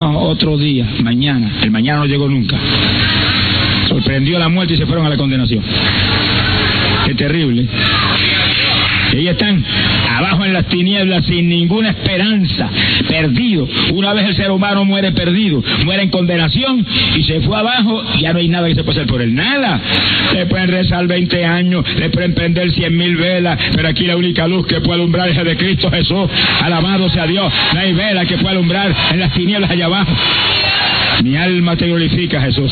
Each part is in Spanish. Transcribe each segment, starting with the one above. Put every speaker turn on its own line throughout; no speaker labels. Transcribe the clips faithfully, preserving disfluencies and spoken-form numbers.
No, otro día, mañana. El mañana no llegó nunca. Sorprendió la muerte y se fueron a la condenación. Qué terrible. Y ahí están, abajo en las tinieblas, sin ninguna esperanza, perdido. Una vez el ser humano muere perdido, muere en condenación y se fue abajo, ya no hay nada que se pueda hacer por él, nada. Le pueden rezar veinte años, le pueden prender cien mil velas, pero aquí la única luz que puede alumbrar es la de Cristo Jesús. Alabado sea Dios, no hay vela que pueda alumbrar en las tinieblas allá abajo. Mi alma te glorifica, Jesús.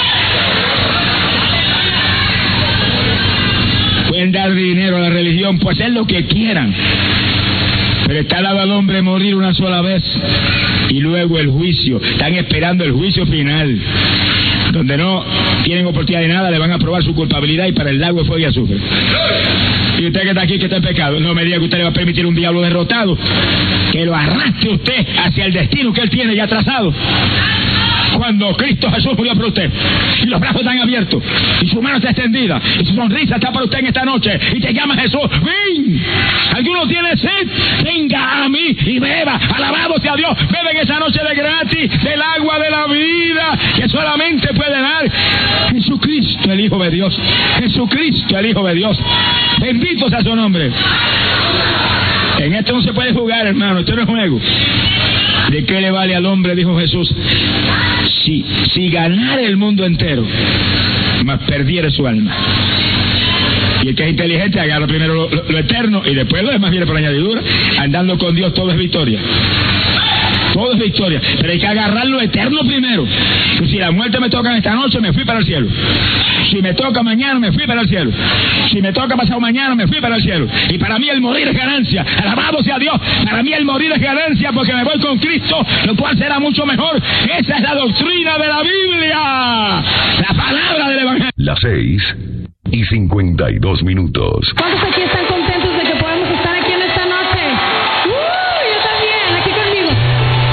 Pueden dar dinero a la religión, pues hacer lo que quieran, pero está dado al hombre morir una sola vez y luego el juicio. Están esperando el juicio final, donde no tienen oportunidad de nada, le van a probar su culpabilidad y para el lago de fuego y azufre. Y usted que está aquí, que está en pecado, no me diga que usted le va a permitir un diablo derrotado que lo arrastre usted hacia el destino que él tiene ya trazado. Cuando Cristo Jesús murió por usted y los brazos están abiertos y su mano está extendida y su sonrisa está para usted en esta noche y te llama Jesús, ven. ¿Alguno tiene sed? Venga a mí y beba. Alabado sea Dios. Beben esa noche de gratis del agua de la vida que solamente puede dar Jesucristo, el Hijo de Dios. Jesucristo, el Hijo de Dios. Bendito sea su nombre. En esto no se puede jugar, hermano. Esto no es juego. ¿De qué le vale al hombre, dijo Jesús, si, si ganara el mundo entero, mas perdiera su alma? Y el que es inteligente agarra primero lo, lo, lo eterno y después lo demás viene por añadidura. Andando con Dios todo es victoria. Todo es victoria, pero hay que agarrar lo eterno primero. Y si la muerte me toca esta noche, me fui para el cielo. Si me toca mañana, me fui para el cielo. Si me toca pasado mañana, me fui para el cielo. Y para mí el morir es ganancia. Alabado sea Dios. Para mí el morir es ganancia porque me voy con Cristo, lo cual será mucho mejor. Esa es la doctrina de la Biblia, la palabra del Evangelio.
Las seis y cincuenta y dos minutos.
¿Cuántos aquí están contentos